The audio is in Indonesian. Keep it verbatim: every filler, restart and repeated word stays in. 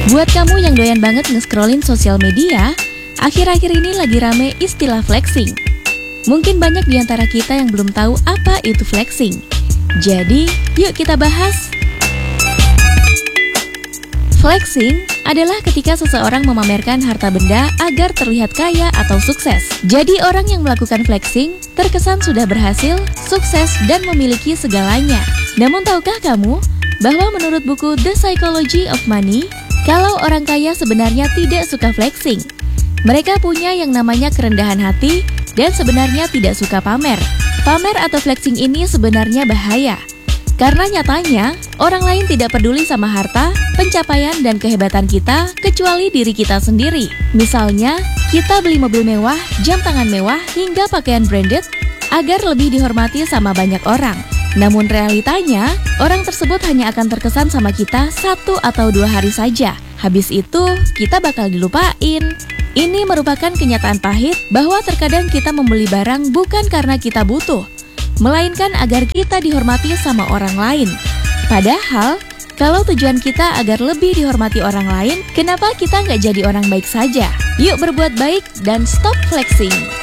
Buat kamu yang doyan banget nge-scrollin sosial media, akhir-akhir ini lagi rame istilah flexing. Mungkin banyak di antara kita yang belum tahu apa itu flexing. Jadi, yuk kita bahas. Flexing adalah ketika seseorang memamerkan harta benda agar terlihat kaya atau sukses. Jadi orang yang melakukan flexing terkesan sudah berhasil, sukses, dan memiliki segalanya. Namun tahukah kamu bahwa menurut buku The Psychology of Money, kalau orang kaya sebenarnya tidak suka flexing. Mereka punya yang namanya kerendahan hati dan sebenarnya tidak suka pamer. Pamer atau flexing ini sebenarnya bahaya. Karena nyatanya, orang lain tidak peduli sama harta, pencapaian, dan kehebatan kita kecuali diri kita sendiri. Misalnya, kita beli mobil mewah, jam tangan mewah, hingga pakaian branded agar lebih dihormati sama banyak orang. Namun realitanya, orang tersebut hanya akan terkesan sama kita satu atau dua hari saja. Habis itu, kita bakal dilupain. Ini merupakan kenyataan pahit bahwa terkadang kita membeli barang bukan karena kita butuh, melainkan agar kita dihormati sama orang lain. Padahal, kalau tujuan kita agar lebih dihormati orang lain, kenapa kita nggak jadi orang baik saja? Yuk berbuat baik dan stop flexing.